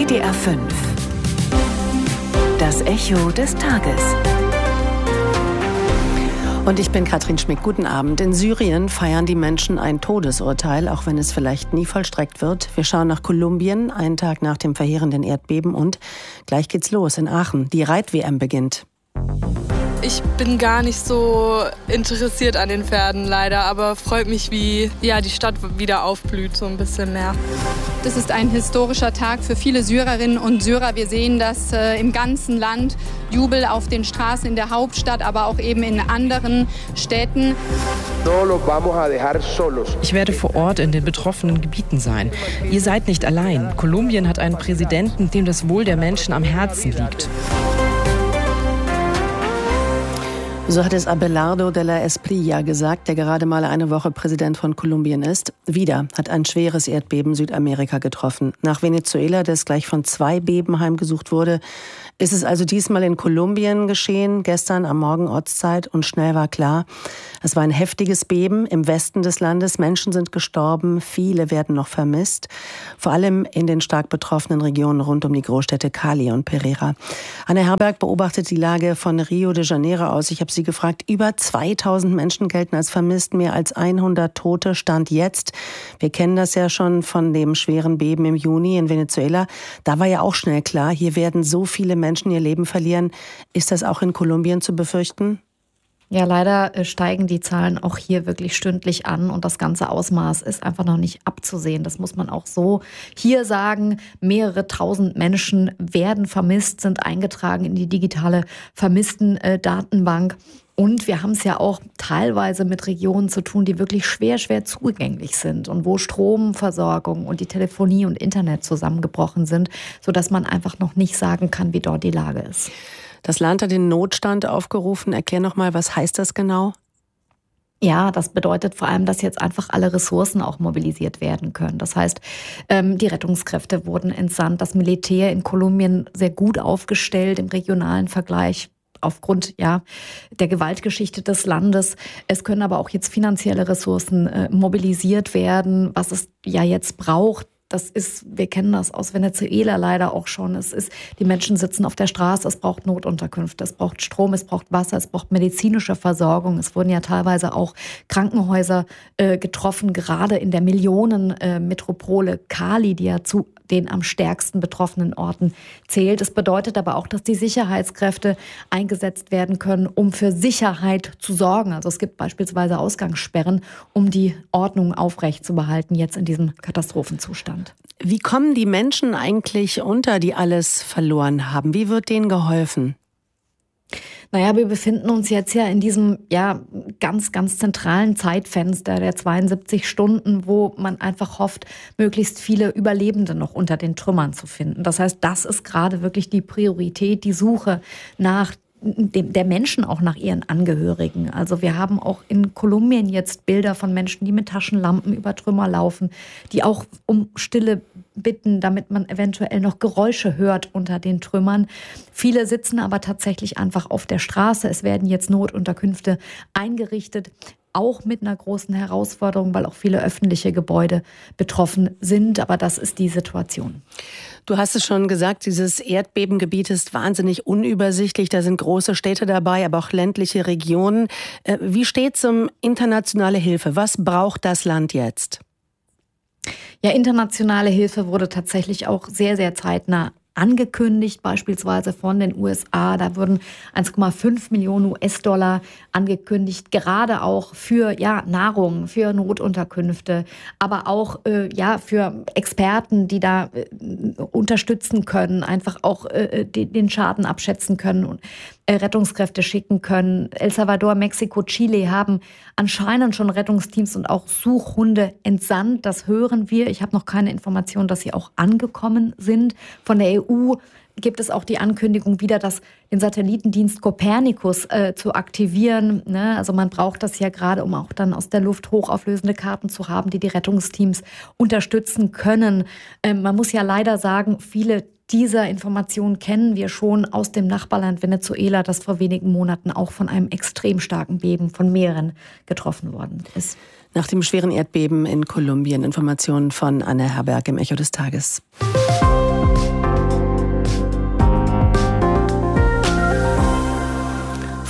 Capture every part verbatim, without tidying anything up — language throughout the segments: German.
W D R fünf. Das Echo des Tages. Und ich bin Katrin Schmick. Guten Abend. In Syrien feiern die Menschen ein Todesurteil, auch wenn es vielleicht nie vollstreckt wird. Wir schauen nach Kolumbien, einen Tag nach dem verheerenden Erdbeben. Und gleich geht's los in Aachen. Die Reit-W M beginnt. Ich bin gar nicht so interessiert an den Pferden leider, aber freut mich, wie ja, die Stadt wieder aufblüht, so ein bisschen mehr. Das ist ein historischer Tag für viele Syrerinnen und Syrer. Wir sehen das äh, im ganzen Land. Jubel auf den Straßen in der Hauptstadt, aber auch eben in anderen Städten. Ich werde vor Ort in den betroffenen Gebieten sein. Ihr seid nicht allein. Kolumbien hat einen Präsidenten, dem das Wohl der Menschen am Herzen liegt. So hat es Abelardo de la Espriella gesagt, der gerade mal eine Woche Präsident von Kolumbien ist. Wieder hat ein schweres Erdbeben Südamerika getroffen. Nach Venezuela, das gleich von zwei Beben heimgesucht wurde, ist es also diesmal in Kolumbien geschehen, gestern am Morgen Ortszeit, und schnell war klar, es war ein heftiges Beben im Westen des Landes. Menschen sind gestorben, viele werden noch vermisst, vor allem in den stark betroffenen Regionen rund um die Großstädte Cali und Pereira. Anne Herberg beobachtet die Lage von Rio de Janeiro aus. Ich habe sie gefragt, über zweitausend Menschen gelten als vermisst, mehr als hundert Tote Stand jetzt. Wir kennen das ja schon von dem schweren Beben im Juni in Venezuela. Da war ja auch schnell klar, hier werden so viele Menschen ihr Leben verlieren. Ist das auch in Kolumbien zu befürchten? Ja, leider steigen die Zahlen auch hier wirklich stündlich an und das ganze Ausmaß ist einfach noch nicht abzusehen. Das muss man auch so hier sagen. Mehrere tausend Menschen werden vermisst, sind eingetragen in die digitale Vermissten-Datenbank. Und wir haben es ja auch teilweise mit Regionen zu tun, die wirklich schwer, schwer zugänglich sind und wo Stromversorgung und die Telefonie und Internet zusammengebrochen sind, sodass man einfach noch nicht sagen kann, wie dort die Lage ist. Das Land hat den Notstand aufgerufen. Erklär noch mal, was heißt das genau? Ja, das bedeutet vor allem, dass jetzt einfach alle Ressourcen auch mobilisiert werden können. Das heißt, die Rettungskräfte wurden entsandt, das Militär in Kolumbien sehr gut aufgestellt im regionalen Vergleich. Aufgrund ja der Gewaltgeschichte des Landes. Es können aber auch jetzt finanzielle Ressourcen äh, mobilisiert werden, was es ja jetzt braucht. Das ist, wir kennen das aus Venezuela leider auch schon. Es ist, die Menschen sitzen auf der Straße, es braucht Notunterkünfte, es braucht Strom, es braucht Wasser, es braucht medizinische Versorgung. Es wurden ja teilweise auch Krankenhäuser äh, getroffen, gerade in der Millionenmetropole äh, Cali, die ja zu den am stärksten betroffenen Orten zählt. Es bedeutet aber auch, dass die Sicherheitskräfte eingesetzt werden können, um für Sicherheit zu sorgen. Also es gibt beispielsweise Ausgangssperren, um die Ordnung aufrechtzuerhalten, jetzt in diesem Katastrophenzustand. Wie kommen die Menschen eigentlich unter, die alles verloren haben? Wie wird denen geholfen? Naja, wir befinden uns jetzt ja in diesem ja ganz, ganz zentralen Zeitfenster der zweiundsiebzig Stunden, wo man einfach hofft, möglichst viele Überlebende noch unter den Trümmern zu finden. Das heißt, das ist gerade wirklich die Priorität, die Suche nach dem, der Menschen, auch nach ihren Angehörigen. Also wir haben auch in Kolumbien jetzt Bilder von Menschen, die mit Taschenlampen über Trümmer laufen, die auch um Stille bitten, damit man eventuell noch Geräusche hört unter den Trümmern. Viele sitzen aber tatsächlich einfach auf der Straße. Es werden jetzt Notunterkünfte eingerichtet, auch mit einer großen Herausforderung, weil auch viele öffentliche Gebäude betroffen sind. Aber das ist die Situation. Du hast es schon gesagt, dieses Erdbebengebiet ist wahnsinnig unübersichtlich. Da sind große Städte dabei, aber auch ländliche Regionen. Wie steht es um internationale Hilfe? Was braucht das Land jetzt? Ja, internationale Hilfe wurde tatsächlich auch sehr, sehr zeitnah angekündigt, beispielsweise von den U S A. Da wurden eins Komma fünf Millionen U S-Dollar angekündigt, gerade auch für ja, Nahrung, für Notunterkünfte, aber auch äh, ja, für Experten, die da äh, unterstützen können, einfach auch äh, den, den Schaden abschätzen können und äh, Rettungskräfte schicken können. El Salvador, Mexiko, Chile haben anscheinend schon Rettungsteams und auch Suchhunde entsandt. Das hören wir. Ich habe noch keine Information, dass sie auch angekommen sind. Von der E U gibt es auch die Ankündigung wieder, dass den Satellitendienst Copernicus äh, zu aktivieren. Ne? Also man braucht das ja gerade, um auch dann aus der Luft hochauflösende Karten zu haben, die die Rettungsteams unterstützen können. Ähm, man muss ja leider sagen, viele dieser Informationen kennen wir schon aus dem Nachbarland Venezuela, das vor wenigen Monaten auch von einem extrem starken Beben von mehreren getroffen worden ist. Nach dem schweren Erdbeben in Kolumbien. Informationen von Anne Herberg im Echo des Tages.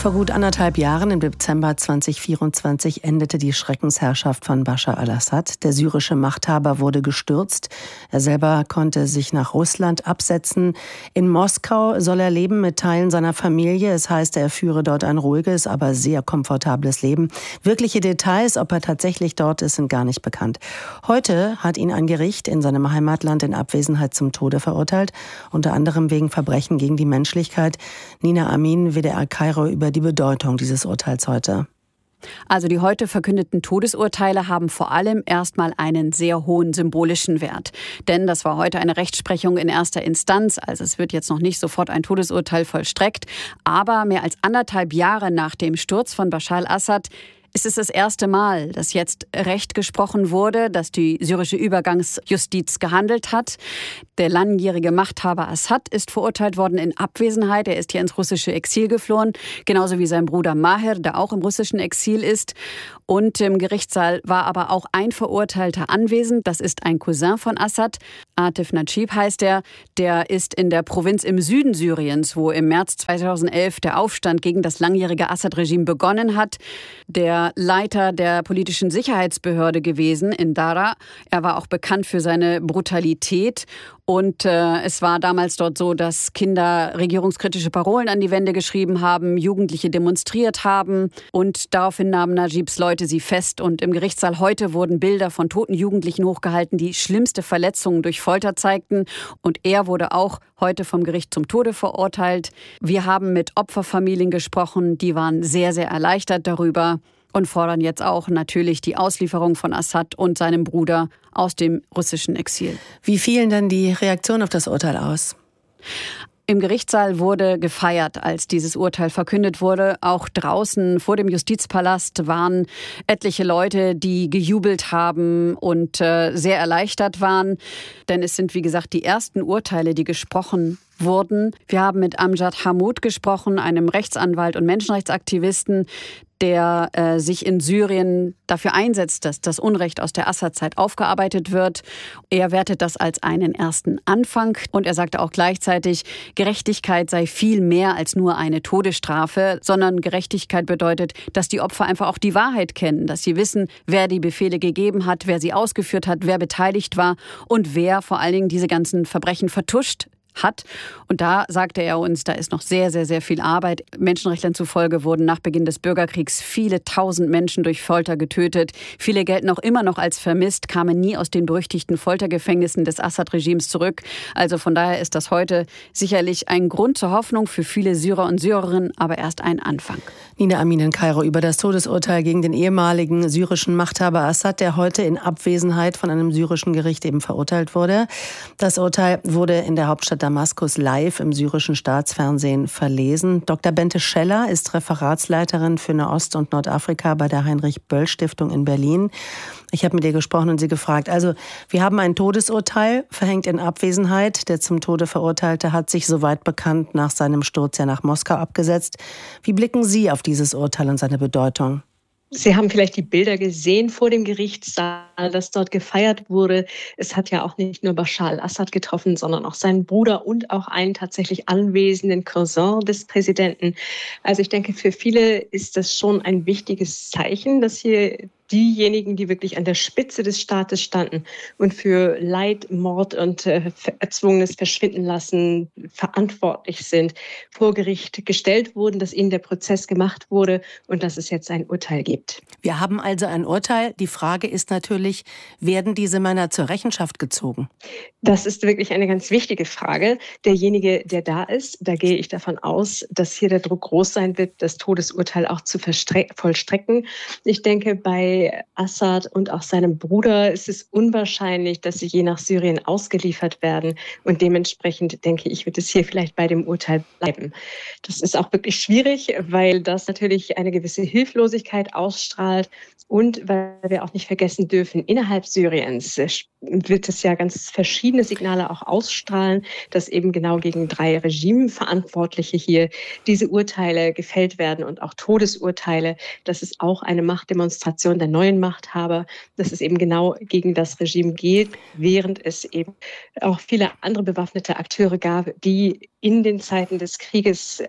Vor gut anderthalb Jahren, im Dezember zweitausendvierundzwanzig, endete die Schreckensherrschaft von Bashar al-Assad. Der syrische Machthaber wurde gestürzt. Er selber konnte sich nach Russland absetzen. In Moskau soll er leben mit Teilen seiner Familie. Es heißt, er führe dort ein ruhiges, aber sehr komfortables Leben. Wirkliche Details, ob er tatsächlich dort ist, sind gar nicht bekannt. Heute hat ihn ein Gericht in seinem Heimatland in Abwesenheit zum Tode verurteilt, unter anderem wegen Verbrechen gegen die Menschlichkeit. Nina Amin, W D R Kairo, über die Bedeutung dieses Urteils heute. Also die heute verkündeten Todesurteile haben vor allem erstmal einen sehr hohen symbolischen Wert. Denn das war heute eine Rechtsprechung in erster Instanz. Also es wird jetzt noch nicht sofort ein Todesurteil vollstreckt. Aber mehr als anderthalb Jahre nach dem Sturz von Bashar al-Assad ist es das erste Mal, dass jetzt Recht gesprochen wurde, dass die syrische Übergangsjustiz gehandelt hat. Der langjährige Machthaber Assad ist verurteilt worden in Abwesenheit. Er ist hier ins russische Exil geflohen, genauso wie sein Bruder Maher, der auch im russischen Exil ist. Und im Gerichtssaal war aber auch ein Verurteilter anwesend. Das ist ein Cousin von Assad. Atif Najib heißt er. Der ist in der Provinz im Süden Syriens, wo im März zweitausendelf der Aufstand gegen das langjährige Assad-Regime begonnen hat. Der Leiter der politischen Sicherheitsbehörde gewesen in Dara. Er war auch bekannt für seine Brutalität. Und äh, es war damals dort so, dass Kinder regierungskritische Parolen an die Wände geschrieben haben, Jugendliche demonstriert haben. Und daraufhin nahmen Najibs Leute sie fest. Und im Gerichtssaal heute wurden Bilder von toten Jugendlichen hochgehalten, die schlimmste Verletzungen durch Folter zeigten. Und er wurde auch heute vom Gericht zum Tode verurteilt. Wir haben mit Opferfamilien gesprochen, die waren sehr, sehr erleichtert darüber. Und fordern jetzt auch natürlich die Auslieferung von Assad und seinem Bruder aus dem russischen Exil. Wie fielen denn die Reaktionen auf das Urteil aus? Im Gerichtssaal wurde gefeiert, als dieses Urteil verkündet wurde. Auch draußen vor dem Justizpalast waren etliche Leute, die gejubelt haben und äh, sehr erleichtert waren. Denn es sind, wie gesagt, die ersten Urteile, die gesprochen wurden. Wir haben mit Amjad Hammoud gesprochen, einem Rechtsanwalt und Menschenrechtsaktivisten, der äh, sich in Syrien dafür einsetzt, dass das Unrecht aus der Assad-Zeit aufgearbeitet wird. Er wertet das als einen ersten Anfang und er sagte auch gleichzeitig, Gerechtigkeit sei viel mehr als nur eine Todesstrafe, sondern Gerechtigkeit bedeutet, dass die Opfer einfach auch die Wahrheit kennen, dass sie wissen, wer die Befehle gegeben hat, wer sie ausgeführt hat, wer beteiligt war und wer vor allen Dingen diese ganzen Verbrechen vertuscht hat. Und da sagte er uns, da ist noch sehr, sehr, sehr viel Arbeit. Menschenrechtlern zufolge wurden nach Beginn des Bürgerkriegs viele tausend Menschen durch Folter getötet. Viele gelten auch immer noch als vermisst, kamen nie aus den berüchtigten Foltergefängnissen des Assad-Regimes zurück. Also von daher ist das heute sicherlich ein Grund zur Hoffnung für viele Syrer und Syrerinnen, aber erst ein Anfang. Nina Amin in Kairo über das Todesurteil gegen den ehemaligen syrischen Machthaber Assad, der heute in Abwesenheit von einem syrischen Gericht eben verurteilt wurde. Das Urteil wurde in der Hauptstadt Damaskus live im syrischen Staatsfernsehen verlesen. Doktor Bente Scheller ist Referatsleiterin für Nahost und Nordafrika bei der Heinrich-Böll-Stiftung in Berlin. Ich habe mit ihr gesprochen und sie gefragt, also wir haben ein Todesurteil, verhängt in Abwesenheit. Der zum Tode Verurteilte hat sich, soweit bekannt, nach seinem Sturz ja nach Moskau abgesetzt. Wie blicken Sie auf dieses Urteil und seine Bedeutung? Sie haben vielleicht die Bilder gesehen vor dem Gerichtssaal, dass dort gefeiert wurde. Es hat ja auch nicht nur Bashar al-Assad getroffen, sondern auch seinen Bruder und auch einen tatsächlich anwesenden Cousin des Präsidenten. Also ich denke, für viele ist das schon ein wichtiges Zeichen, dass hier diejenigen, die wirklich an der Spitze des Staates standen und für Leid, Mord und äh, erzwungenes Verschwindenlassen verantwortlich sind, vor Gericht gestellt wurden, dass ihnen der Prozess gemacht wurde und dass es jetzt ein Urteil gibt. Wir haben also ein Urteil. Die Frage ist natürlich, werden diese Männer zur Rechenschaft gezogen? Das ist wirklich eine ganz wichtige Frage. Derjenige, der da ist, da gehe ich davon aus, dass hier der Druck groß sein wird, das Todesurteil auch zu vollstrecken. Ich denke, bei Assad und auch seinem Bruder ist es unwahrscheinlich, dass sie je nach Syrien ausgeliefert werden. Und dementsprechend, denke ich, wird es hier vielleicht bei dem Urteil bleiben. Das ist auch wirklich schwierig, weil das natürlich eine gewisse Hilflosigkeit ausstrahlt. Und weil wir auch nicht vergessen dürfen, innerhalb Syriens wird es ja ganz verschiedene Signale auch ausstrahlen, dass eben genau gegen drei Regimeverantwortliche hier diese Urteile gefällt werden und auch Todesurteile. Das ist auch eine Machtdemonstration der neuen Machthaber, dass es eben genau gegen das Regime geht, während es eben auch viele andere bewaffnete Akteure gab, die in den Zeiten des Krieges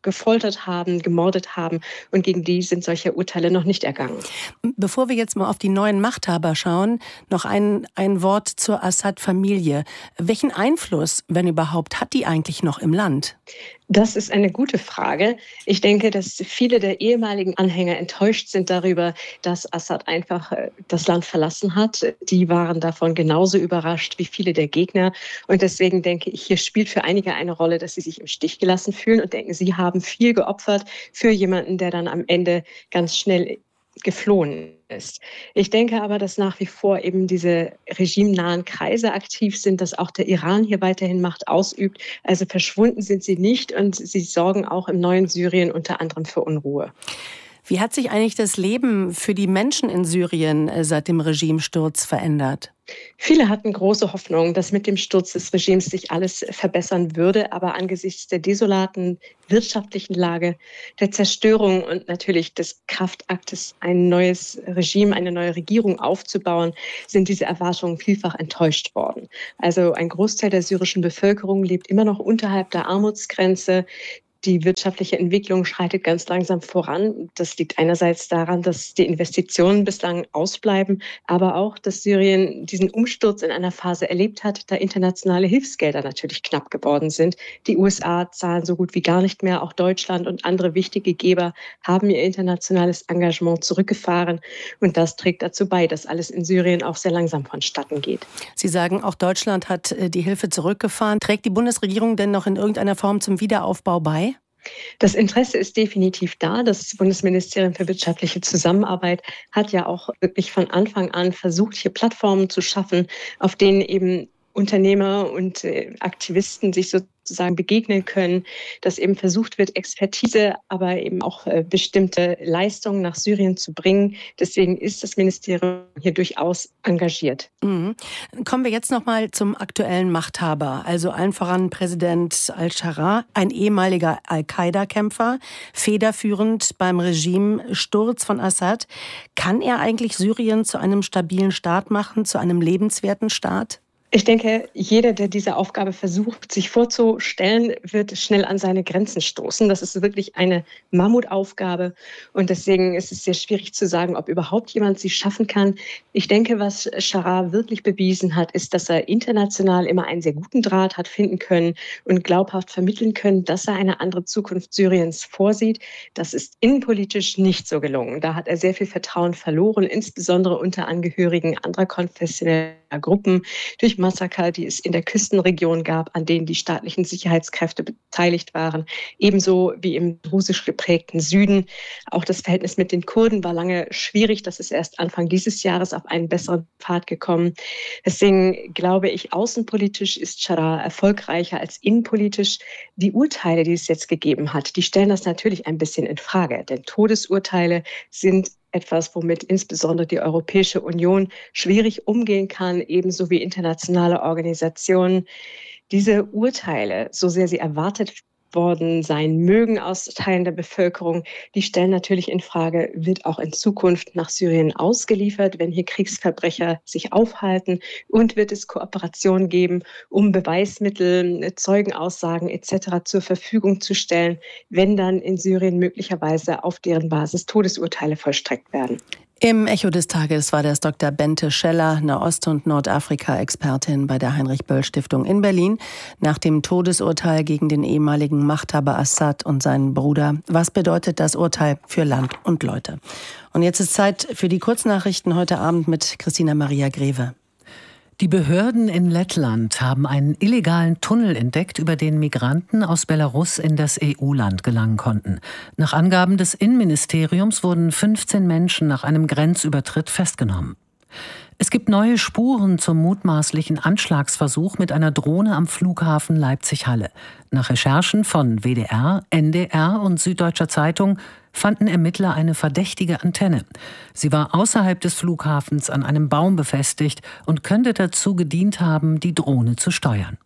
gefoltert haben, gemordet haben. Und gegen die sind solche Urteile noch nicht ergangen. Bevor wir jetzt mal auf die neuen Machthaber schauen, noch ein, ein Wort zur Assad-Familie. Welchen Einfluss, wenn überhaupt, hat die eigentlich noch im Land? Das ist eine gute Frage. Ich denke, dass viele der ehemaligen Anhänger enttäuscht sind darüber, dass Assad einfach das Land verlassen hat. Die waren davon genauso überrascht wie viele der Gegner. Und deswegen denke ich, hier spielt für einige eine Rolle, dass sie sich im Stich gelassen fühlen und denken, sie haben viel geopfert für jemanden, der dann am Ende ganz schnell geflohen ist. Ich denke aber, dass nach wie vor eben diese regimenahen Kreise aktiv sind, dass auch der Iran hier weiterhin Macht ausübt. Also verschwunden sind sie nicht und sie sorgen auch im neuen Syrien unter anderem für Unruhe. Wie hat sich eigentlich das Leben für die Menschen in Syrien seit dem Regimesturz verändert? Viele hatten große Hoffnung, dass mit dem Sturz des Regimes sich alles verbessern würde. Aber angesichts der desolaten wirtschaftlichen Lage, der Zerstörung und natürlich des Kraftaktes, ein neues Regime, eine neue Regierung aufzubauen, sind diese Erwartungen vielfach enttäuscht worden. Also ein Großteil der syrischen Bevölkerung lebt immer noch unterhalb der Armutsgrenze. Die wirtschaftliche Entwicklung schreitet ganz langsam voran. Das liegt einerseits daran, dass die Investitionen bislang ausbleiben, aber auch, dass Syrien diesen Umsturz in einer Phase erlebt hat, da internationale Hilfsgelder natürlich knapp geworden sind. Die U S A zahlen so gut wie gar nicht mehr. Auch Deutschland und andere wichtige Geber haben ihr internationales Engagement zurückgefahren. Und das trägt dazu bei, dass alles in Syrien auch sehr langsam vonstatten geht. Sie sagen, auch Deutschland hat die Hilfe zurückgefahren. Trägt die Bundesregierung denn noch in irgendeiner Form zum Wiederaufbau bei? Das Interesse ist definitiv da. Das Bundesministerium für wirtschaftliche Zusammenarbeit hat ja auch wirklich von Anfang an versucht, hier Plattformen zu schaffen, auf denen eben Unternehmer und Aktivisten sich sozusagen begegnen können, dass eben versucht wird, Expertise, aber eben auch bestimmte Leistungen nach Syrien zu bringen. Deswegen ist das Ministerium hier durchaus engagiert. Mhm. Kommen wir jetzt noch mal zum aktuellen Machthaber, also allen voran Präsident al-Sharaa, ein ehemaliger Al-Qaida-Kämpfer, federführend beim Regimesturz von Assad. Kann er eigentlich Syrien zu einem stabilen Staat machen, zu einem lebenswerten Staat? Ich denke, jeder, der diese Aufgabe versucht, sich vorzustellen, wird schnell an seine Grenzen stoßen. Das ist wirklich eine Mammutaufgabe und deswegen ist es sehr schwierig zu sagen, ob überhaupt jemand sie schaffen kann. Ich denke, was Sharaa wirklich bewiesen hat, ist, dass er international immer einen sehr guten Draht hat finden können und glaubhaft vermitteln können, dass er eine andere Zukunft Syriens vorsieht. Das ist innenpolitisch nicht so gelungen. Da hat er sehr viel Vertrauen verloren, insbesondere unter Angehörigen anderer konfessioneller Gruppen, durch Massaker, die es in der Küstenregion gab, an denen die staatlichen Sicherheitskräfte beteiligt waren, ebenso wie im drusisch geprägten Süden. Auch das Verhältnis mit den Kurden war lange schwierig. Das ist erst Anfang dieses Jahres auf einen besseren Pfad gekommen. Deswegen glaube ich, außenpolitisch ist Sharaa erfolgreicher als innenpolitisch. Die Urteile, die es jetzt gegeben hat, die stellen das natürlich ein bisschen in Frage. Denn Todesurteile sind etwas, womit insbesondere die Europäische Union schwierig umgehen kann, ebenso wie internationale Organisationen. Diese Urteile, so sehr sie erwartet worden sein mögen aus Teilen der Bevölkerung, die stellen natürlich in Frage, wird auch in Zukunft nach Syrien ausgeliefert, wenn hier Kriegsverbrecher sich aufhalten, und wird es Kooperation geben, um Beweismittel, Zeugenaussagen et cetera zur Verfügung zu stellen, wenn dann in Syrien möglicherweise auf deren Basis Todesurteile vollstreckt werden. Im Echo des Tages war das Doktor Bente Scheller, Nahost- und Nordafrika-Expertin bei der Heinrich-Böll-Stiftung in Berlin, nach dem Todesurteil gegen den ehemaligen Machthaber Assad und seinen Bruder. Was bedeutet das Urteil für Land und Leute? Und jetzt ist Zeit für die Kurznachrichten heute Abend mit Christina Maria Greve. Die Behörden in Lettland haben einen illegalen Tunnel entdeckt, über den Migranten aus Belarus in das E U-Land gelangen konnten. Nach Angaben des Innenministeriums wurden fünfzehn Menschen nach einem Grenzübertritt festgenommen. Es gibt neue Spuren zum mutmaßlichen Anschlagsversuch mit einer Drohne am Flughafen Leipzig-Halle. Nach Recherchen von W D R, N D R und Süddeutscher Zeitung fanden Ermittler eine verdächtige Antenne. Sie war außerhalb des Flughafens an einem Baum befestigt und könnte dazu gedient haben, die Drohne zu steuern.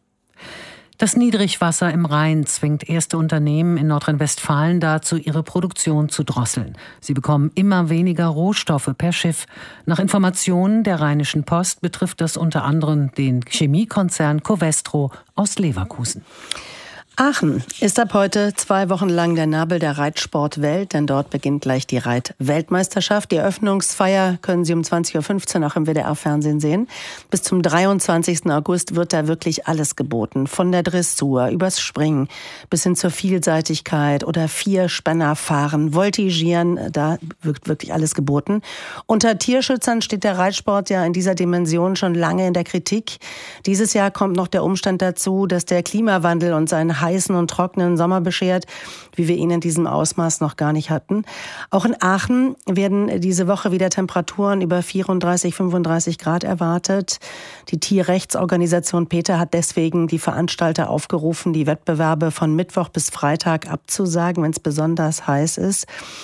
Das Niedrigwasser im Rhein zwingt erste Unternehmen in Nordrhein-Westfalen dazu, ihre Produktion zu drosseln. Sie bekommen immer weniger Rohstoffe per Schiff. Nach Informationen der Rheinischen Post betrifft das unter anderem den Chemiekonzern Covestro aus Leverkusen. Aachen ist ab heute zwei Wochen lang der Nabel der Reitsportwelt, denn dort beginnt gleich die Reitweltmeisterschaft. Die Eröffnungsfeier können Sie um zwanzig Uhr fünfzehn auch im W D R-Fernsehen sehen. Bis zum dreiundzwanzigsten August wird da wirklich alles geboten. Von der Dressur übers Springen bis hin zur Vielseitigkeit oder Vierspännerfahren, Voltigieren, da wird wirklich alles geboten. Unter Tierschützern steht der Reitsport ja in dieser Dimension schon lange in der Kritik. Dieses Jahr kommt noch der Umstand dazu, dass der Klimawandel und seinen heißen und trockenen Sommer beschert, wie wir ihn in diesem Ausmaß noch gar nicht hatten. Auch in Aachen werden diese Woche wieder Temperaturen über vierunddreißig, fünfunddreißig Grad erwartet. Die Tierrechtsorganisation PETA hat deswegen die Veranstalter aufgerufen, die Wettbewerbe von Mittwoch bis Freitag abzusagen, wenn es besonders heiß ist.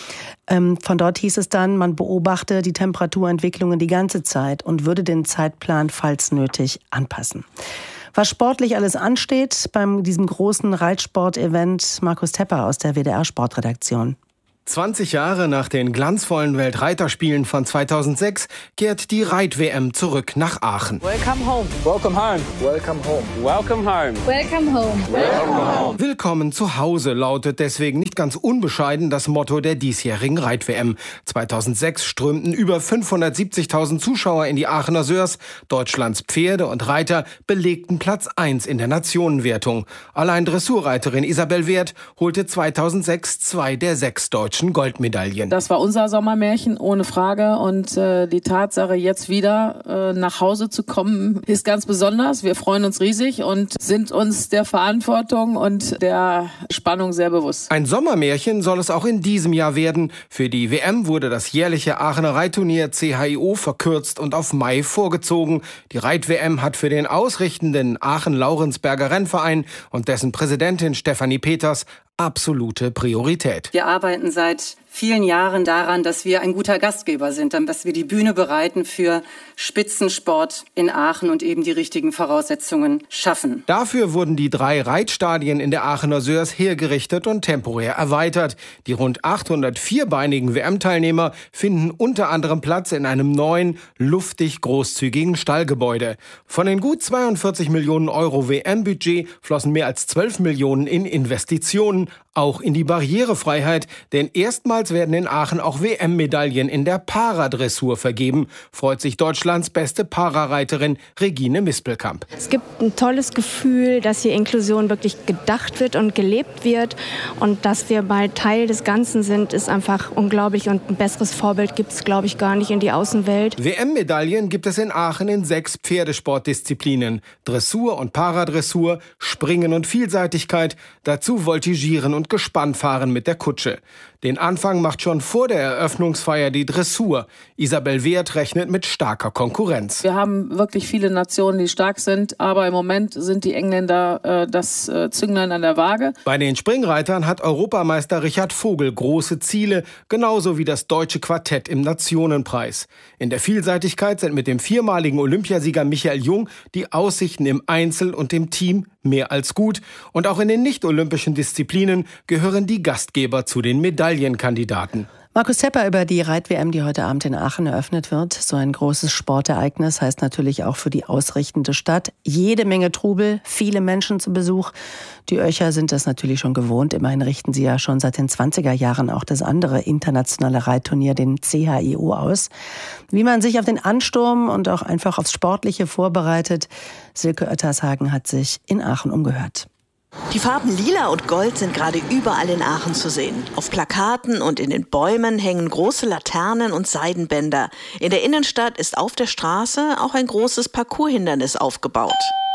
Ähm, von dort hieß es dann, man beobachte die Temperaturentwicklungen die ganze Zeit und würde den Zeitplan, falls nötig, anpassen. Was sportlich alles ansteht beim diesem großen Reitsport-Event, Markus Tepper aus der W D R-Sportredaktion. zwanzig Jahre nach den glanzvollen Weltreiterspielen von zweitausendsechs kehrt die Reit-W M zurück nach Aachen. Welcome home. Welcome home. Welcome home. Welcome home. Welcome home. Welcome home. Willkommen zu Hause lautet deswegen nicht ganz unbescheiden das Motto der diesjährigen Reit-W M. zweitausendsechs strömten über fünfhundertsiebzigtausend Zuschauer in die Aachener Sörs. Deutschlands Pferde und Reiter belegten Platz eins in der Nationenwertung. Allein Dressurreiterin Isabel Wert holte zweitausendsechs zwei der sechs deutschen Goldmedaillen. Das war unser Sommermärchen, ohne Frage. Und äh, die Tatsache, jetzt wieder äh, nach Hause zu kommen, ist ganz besonders. Wir freuen uns riesig und sind uns der Verantwortung und der Spannung sehr bewusst. Ein Sommermärchen soll es auch in diesem Jahr werden. Für die W M wurde das jährliche Aachener Reitturnier C H I O verkürzt und auf Mai vorgezogen. Die Reit-W M hat für den ausrichtenden Aachen-Laurensberger Rennverein und dessen Präsidentin Stefanie Peters absolute Priorität. Wir arbeiten seit vielen Jahren daran, dass wir ein guter Gastgeber sind, dass wir die Bühne bereiten für Spitzensport in Aachen und eben die richtigen Voraussetzungen schaffen. Dafür wurden die drei Reitstadien in der Aachener Sörs hergerichtet und temporär erweitert. Die rund achthundert vierbeinigen W M-Teilnehmer finden unter anderem Platz in einem neuen, luftig großzügigen Stallgebäude. Von den gut zweiundvierzig Millionen Euro W M-Budget flossen mehr als zwölf Millionen in Investitionen, auch in die Barrierefreiheit, denn erstmals werden in Aachen auch W M-Medaillen in der Paradressur vergeben, freut sich Deutschlands beste Parareiterin Regine Mispelkamp. Es gibt ein tolles Gefühl, dass hier Inklusion wirklich gedacht wird und gelebt wird und dass wir bald Teil des Ganzen sind, ist einfach unglaublich und ein besseres Vorbild gibt es, glaube ich, gar nicht in die Außenwelt. W M-Medaillen gibt es in Aachen in sechs Pferdesportdisziplinen, Dressur und Paradressur, Springen und Vielseitigkeit, dazu Voltigieren und Gespannfahren mit der Kutsche. Den Anfang macht schon vor der Eröffnungsfeier die Dressur. Isabel Wert rechnet mit starker Konkurrenz. Wir haben wirklich viele Nationen, die stark sind, aber im Moment sind die Engländer äh, das äh, Zünglein an der Waage. Bei den Springreitern hat Europameister Richard Vogel große Ziele, genauso wie das deutsche Quartett im Nationenpreis. In der Vielseitigkeit sind mit dem viermaligen Olympiasieger Michael Jung die Aussichten im Einzel und im Team mehr als gut. Und auch in den nicht-olympischen Disziplinen gehören die Gastgeber zu den Medaillenkandidaten. Markus Tepper über die Reit-W M, die heute Abend in Aachen eröffnet wird. So ein großes Sportereignis heißt natürlich auch für die ausrichtende Stadt jede Menge Trubel, viele Menschen zu Besuch. Die Öcher sind das natürlich schon gewohnt. Immerhin richten sie ja schon seit den zwanziger Jahren auch das andere internationale Reitturnier, den C H I O, aus. Wie man sich auf den Ansturm und auch einfach aufs Sportliche vorbereitet, Silke Oettershagen hat sich in Aachen umgehört. Die Farben Lila und Gold sind gerade überall in Aachen zu sehen. Auf Plakaten und in den Bäumen hängen große Laternen und Seidenbänder. In der Innenstadt ist auf der Straße auch ein großes Parcourshindernis aufgebaut.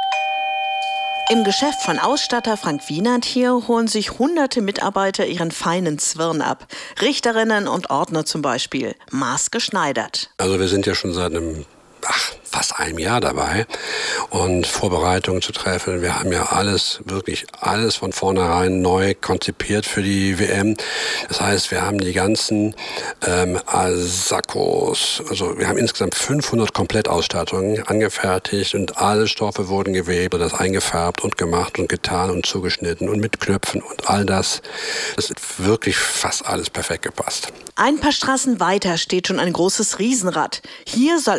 Im Geschäft von Ausstatter Frank Wienert hier holen sich hunderte Mitarbeiter ihren feinen Zwirn ab. Richterinnen und Ordner zum Beispiel, maßgeschneidert. Also wir sind ja schon seit einem Ach, fast einem Jahr dabei und Vorbereitungen zu treffen. Wir haben ja alles, wirklich alles von vornherein neu konzipiert für die W M. Das heißt, wir haben die ganzen ähm, Sakkos, also wir haben insgesamt fünfhundert Komplettausstattungen angefertigt und alle Stoffe wurden gewebt, das eingefärbt und gemacht und getan und zugeschnitten und mit Knöpfen und all das. Das ist wirklich fast alles perfekt gepasst. Ein paar Straßen weiter steht schon ein großes Riesenrad. Hier soll ab heute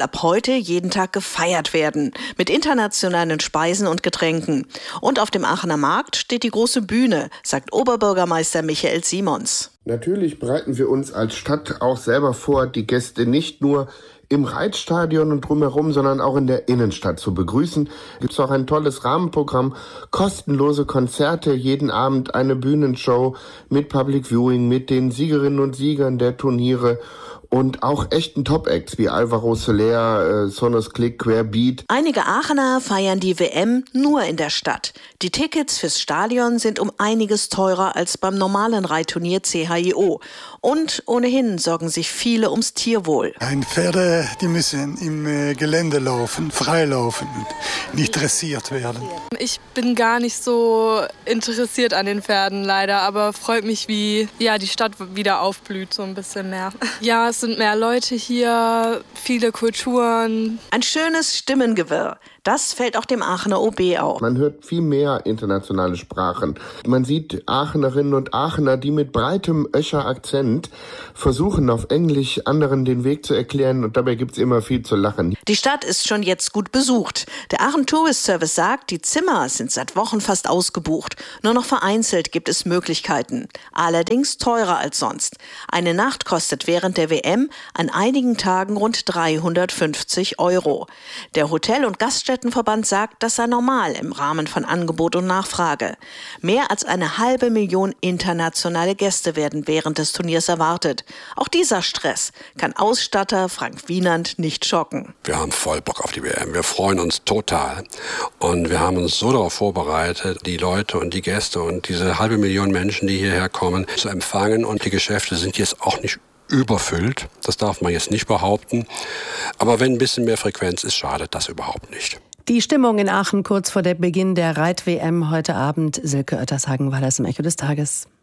heute jeden Tag gefeiert werden. Mit internationalen Speisen und Getränken. Und auf dem Aachener Markt steht die große Bühne, sagt Oberbürgermeister Michael Simons. Natürlich bereiten wir uns als Stadt auch selber vor, die Gäste nicht nur im Reitstadion und drumherum, sondern auch in der Innenstadt zu begrüßen. Gibt es auch ein tolles Rahmenprogramm, kostenlose Konzerte, jeden Abend eine Bühnenshow mit Public Viewing, mit den Siegerinnen und Siegern der Turniere und auch echten Top-Acts wie Alvaro Soler, äh, Sonos Click, Querbeat. Einige Aachener feiern die W M nur in der Stadt. Die Tickets fürs Stadion sind um einiges teurer als beim normalen Reitturnier C H I O. Und ohnehin sorgen sich viele ums Tierwohl. Ein Pferde, die müssen im äh, Gelände laufen, frei laufen und nicht dressiert werden. Ich bin gar nicht so interessiert an den Pferden leider, aber freut mich, wie ja, die Stadt wieder aufblüht, so ein bisschen mehr. Ja, es sind mehr Leute hier, viele Kulturen. Ein schönes Stimmengewirr. Das fällt auch dem Aachener O B auf. Man hört viel mehr internationale Sprachen. Man sieht Aachenerinnen und Aachener, die mit breitem Öscher Akzent versuchen, auf Englisch anderen den Weg zu erklären. Und dabei gibt's immer viel zu lachen. Die Stadt ist schon jetzt gut besucht. Der Aachen Tourist Service sagt, die Zimmer sind seit Wochen fast ausgebucht. Nur noch vereinzelt gibt es Möglichkeiten. Allerdings teurer als sonst. Eine Nacht kostet während der W M an einigen Tagen rund dreihundertfünfzig Euro. Der Hotel- und Gaststätten Städtenverband sagt, das sei normal im Rahmen von Angebot und Nachfrage. Mehr als eine halbe Million internationale Gäste werden während des Turniers erwartet. Auch dieser Stress kann Ausstatter Frank Wienand nicht schocken. Wir haben voll Bock auf die W M. Wir freuen uns total. Und wir haben uns so darauf vorbereitet, die Leute und die Gäste und diese halbe Million Menschen, die hierher kommen, zu empfangen. Und die Geschäfte sind jetzt auch nicht überfüllt. Das darf man jetzt nicht behaupten. Aber wenn ein bisschen mehr Frequenz ist, schadet das überhaupt nicht. Die Stimmung in Aachen kurz vor dem Beginn der Reit-W M heute Abend. Silke Oettershagen war das im Echo des Tages.